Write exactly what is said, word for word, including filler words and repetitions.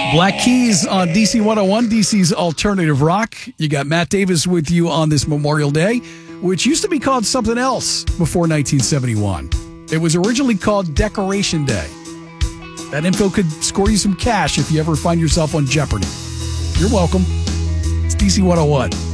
Black Keys on D C one oh one, D C's Alternative Rock. You got Matt Davis with you on this Memorial Day, which used to be called something else before nineteen seventy-one. It was originally called Decoration Day. That info could score you some cash if you ever find yourself on Jeopardy. You're welcome. It's D C one oh one.